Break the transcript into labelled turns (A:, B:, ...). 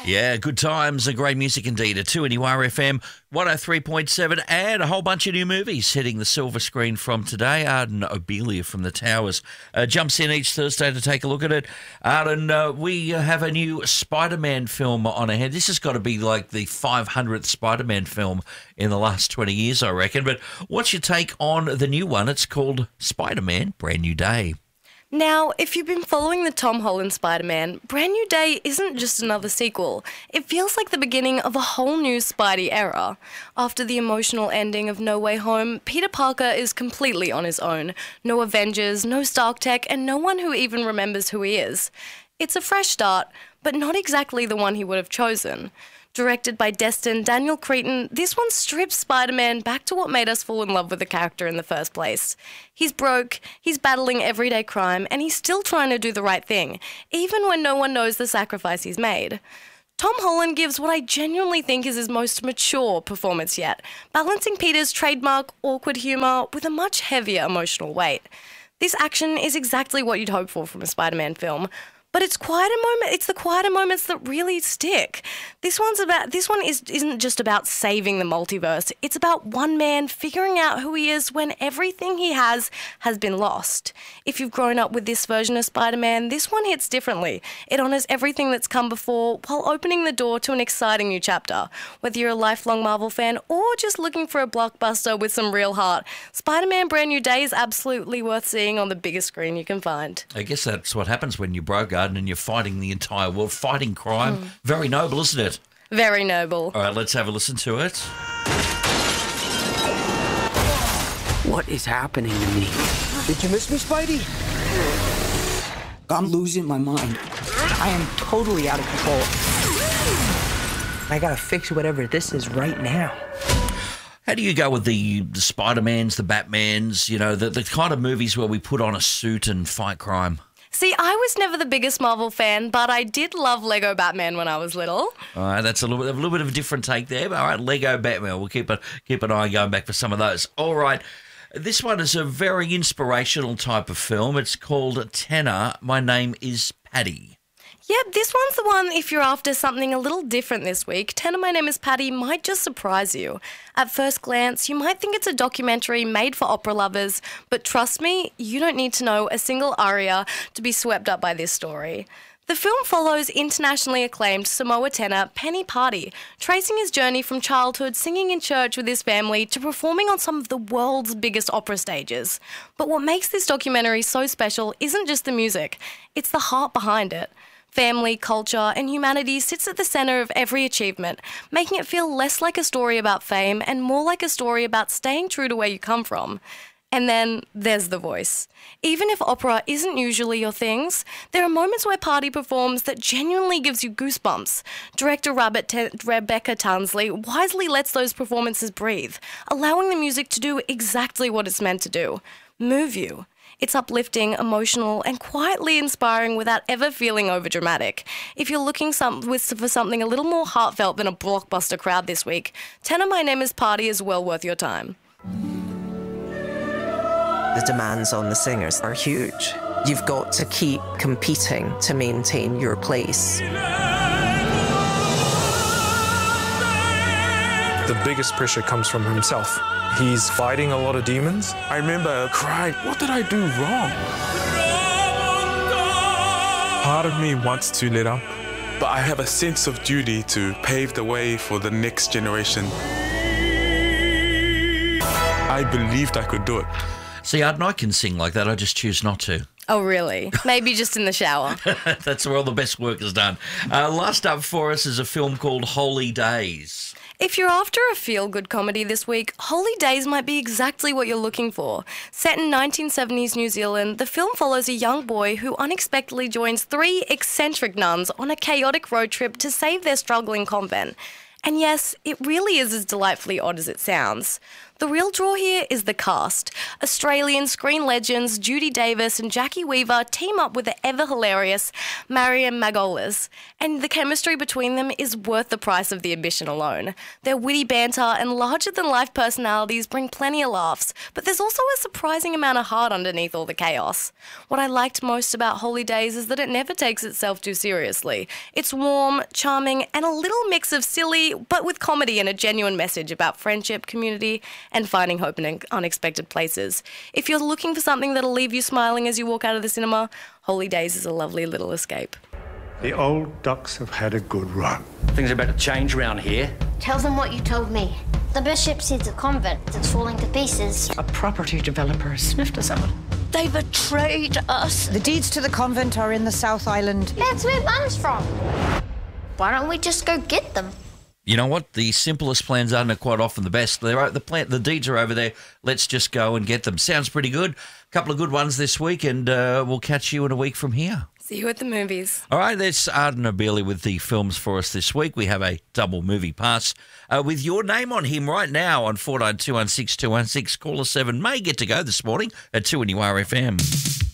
A: Yeah, good times and great music indeed. A 2NURFM 103.7 and a whole bunch of new movies hitting the silver screen from today. Arden Obelia from The Towers jumps in each Thursday to take a look at it. Arden, we have a new Spider-Man film on ahead. This has got to be like the 500th Spider-Man film in the last 20 years, I reckon. But what's your take on the new one? It's called Spider-Man Brand New Day.
B: Now, if you've been following the Tom Holland Spider-Man, Brand New Day isn't just another sequel. It feels like the beginning of a whole new Spidey era. After the emotional ending of No Way Home, Peter Parker is completely on his own. No Avengers, no Stark Tech, and no one who even remembers who he is. It's a fresh start, but not exactly the one he would have chosen. Directed by Destin Daniel Cretton, this one strips Spider-Man back to what made us fall in love with the character in the first place. He's broke, he's battling everyday crime, and he's still trying to do the right thing, even when no one knows the sacrifice he's made. Tom Holland gives what I genuinely think is his most mature performance yet, balancing Peter's trademark awkward humour with a much heavier emotional weight. This action is exactly what you'd hope for from a Spider-Man film. But it's the quieter moments that really stick. This one isn't just about saving the multiverse. It's about one man figuring out who he is when everything he has been lost. If you've grown up with this version of Spider-Man, this one hits differently. It honours everything that's come before while opening the door to an exciting new chapter. Whether you're a lifelong Marvel fan or just looking for a blockbuster with some real heart, Spider-Man Brand New Day is absolutely worth seeing on the biggest screen you can find.
A: I guess that's what happens when you're broke, and you're fighting the entire world, fighting crime. Very noble, isn't it?
B: Very noble.
A: All right, let's have a listen to it.
C: What is happening to me?
D: Did you miss me, Spidey? I'm losing my mind. I am totally out of control. I gotta fix whatever this is right now.
A: How do you go with the Spider-Mans, the Batmans, the kind of movies where we put on a suit and fight crime?
B: See, I was never the biggest Marvel fan, but I did love Lego Batman when I was little.
A: All right, that's a little bit of a different take there. But all right, Lego Batman. We'll keep an eye going back for some of those. All right, this one is a very inspirational type of film. It's called Tenor. My Name is Paddy.
B: Yep, this one's the one if you're after something a little different this week. Tenor, My Name is Paddy might just surprise you. At first glance, you might think it's a documentary made for opera lovers, but trust me, you don't need to know a single aria to be swept up by this story. The film follows internationally acclaimed Samoa tenor Penny Party, tracing his journey from childhood singing in church with his family to performing on some of the world's biggest opera stages. But what makes this documentary so special isn't just the music, it's the heart behind it. Family, culture, and humanity sits at the centre of every achievement, making it feel less like a story about fame and more like a story about staying true to where you come from. And then there's the voice. Even if opera isn't usually your things, there are moments where Party performs that genuinely gives you goosebumps. Director Rebecca Tansley wisely lets those performances breathe, allowing the music to do exactly what it's meant to do, move you. It's uplifting, emotional, and quietly inspiring without ever feeling overdramatic. If you're looking for something a little more heartfelt than a blockbuster crowd this week, Tenor My Name is Party is well worth your time.
E: The demands on the singers are huge. You've got to keep competing to maintain your place.
F: The biggest pressure comes from himself. He's fighting a lot of demons. I remember crying, what did I do wrong?
G: Part of me wants to let up, but I have a sense of duty to pave the way for the next generation. I believed I could do it.
A: See, I can sing like that. I just choose not to.
B: Oh, really? Maybe just in the shower.
A: That's where all the best work is done. Last up for us is a film called Holy Days.
B: If you're after a feel-good comedy this week, Holy Days might be exactly what you're looking for. Set in 1970s New Zealand, the film follows a young boy who unexpectedly joins 3 eccentric nuns on a chaotic road trip to save their struggling convent. And yes, it really is as delightfully odd as it sounds. The real draw here is the cast. Australian screen legends Judy Davis and Jackie Weaver team up with the ever-hilarious Mariam Margolyes, and the chemistry between them is worth the price of the admission alone. Their witty banter and larger-than-life personalities bring plenty of laughs, but there's also a surprising amount of heart underneath all the chaos. What I liked most about Holy Days is that it never takes itself too seriously. It's warm, charming, and a little mix of silly, but with comedy and a genuine message about friendship, community, and finding hope in unexpected places. If you're looking for something that'll leave you smiling as you walk out of the cinema, Holy Days is a lovely little escape.
H: The old ducks have had a good run.
I: Things are about to change around here.
J: Tell them what you told me. The bishop sees a convent that's falling to pieces.
K: A property developer has sniffed us out.
J: They betrayed us.
K: The deeds to the convent are in the South Island.
J: That's where Mum's from. Why don't we just go get them?
A: You know what? The simplest plans aren't quite often the best. The deeds are over there. Let's just go and get them. Sounds pretty good. A couple of good ones this week, and we'll catch you in a week from here.
B: See you at the movies.
A: All right, there's Arden O'Beely with the films for us this week. We have a double movie pass with your name on him right now on 49216216. Caller 7 may get to go this morning at 2NURFM.